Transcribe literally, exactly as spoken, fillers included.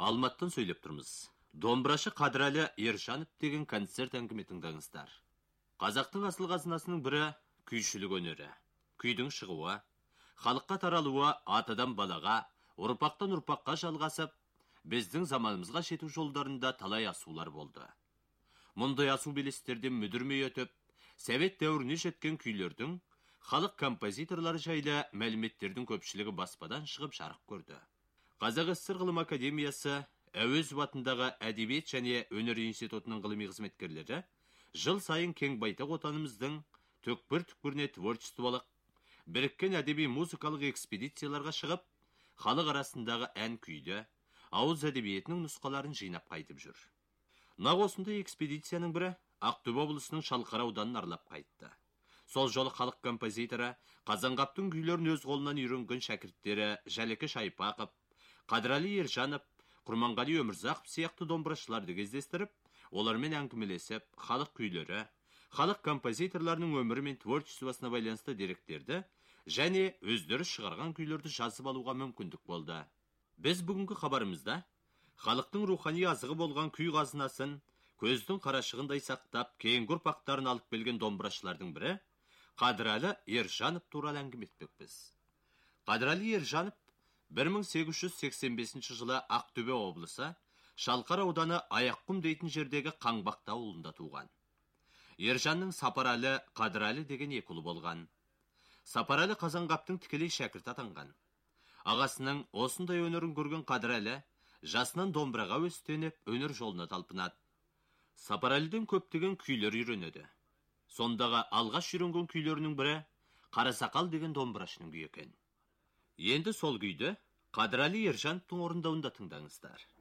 Алматтан сөйлеп тұрмыз. Домбырашы Қадырәлі Ержанов деген концерт әңгіме тыңдаңыздар. Қазақтың асыл қазынасының бірі күйшілік өнері. Күйдің шығуы, халыққа таралуы атадан балаға, ұрпақтан ұрпаққа жалғасып, біздің заманымызға жету жолдарында талай асулар болды. Мұндай асу белестерден мүдірмей өтіп, Совет дәуіріне жеткен күйлердің, халық композиторлары жайлы мәліметтердің көпшілігі баспадан шығып жарық көрді. Қазақ СССР ғылым академиясы Әуезов атындағы әдебиет және өнер институтының ғылыми қызметкерлері жыл сайын кең байтақ отанымыздың түкпір-түкпіріне творчестволық, біріккен әдеби музыкалық экспедицияларға шығып, халық арасындағы ән күйді, ауыз әдебиетінің нұсқаларын жинап қайтып жүр. Нақ осындай экспедицияның бірі Ақтөбе облысының Шалқар ауданын аралап қайтты. Сол жолы халық композиторы Қазанғаптың күйлерін өз қолынан үйренген шәкірттері Жәлеке Шайпақов, Қадырәлі Ержанов, Құрманғали Өмірзақов сияқты домбырашыларды кездестіріп, олармен әңгімелесіп, халық күйлері, халық композиторларының өмірі мен творчествосына байланысты деректерді және өздері шығарған күйлерді жазып алуға мүмкіндік болды. Біз бүгінгі хабарымызда халықтың рухани азығы болған күй қазынасын көздің қарашығындай сақтап, кейінгі ұрпақтарын алып келген домбырашылардың бірі Қадырәлі Ержанов туралы әңгіме етпекпіз. Қадырәлі Ержанов бір мың сегіз жүз сексен бесінші жылы Ақтөбе облысы Шалқар ауданы Аяққұм дейтін жердегі Қаңбақты ауылында туған. Ержанның Сапарәлі, Қадырәлі деген екі ұлы болған. Сапарәлі Қазанғаптың тікелей шәкірті атанған. Ағасының осындай өнерін көрген Қадырәлі жасынан домбыраға өстеніп, өнер жолына талпынады. Сапарәліден көптеген күйлер үйренеді. Сондағы алғаш үйренген күйлерінің бірі Қарасақал деген домбырашының күйі екен. Енді сол күйді Қадырәлі Ержановтың орындауында тыңдаңыздар.